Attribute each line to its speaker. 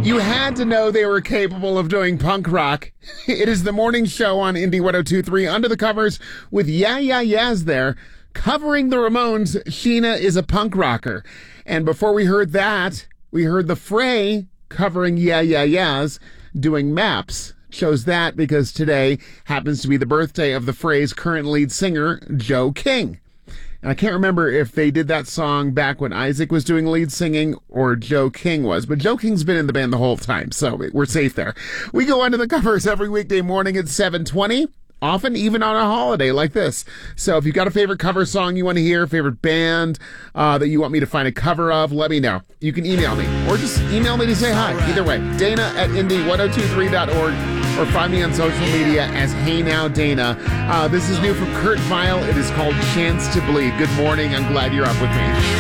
Speaker 1: You had to know they were capable of doing punk rock. It is the morning show on Indie 102.3 Under the Covers with Yeah Yeah Yeahs there. Covering the Ramones, Sheena is a punk rocker. And before we heard that, we heard the Fray covering Yeah Yeah Yeahs doing Maps. Chose that because today happens to be the birthday of the Fray's current lead singer, Joe King. And I can't remember if they did that song back when Isaac was doing lead singing or Joe King was, but Joe King's been in the band the whole time, so we're safe there. We go under the covers every weekday morning at 7:20, often even on a holiday like this. So if you've got a favorite cover song you want to hear, favorite band that you want me to find a cover of, let me know. You can email me or just email me to say hi. Either way, Dana at indie1023.org or find me on social media as Hey Now Dana. This is new from Kurt Vile. It is called Chance to Bleed. Good morning. I'm glad you're up with me.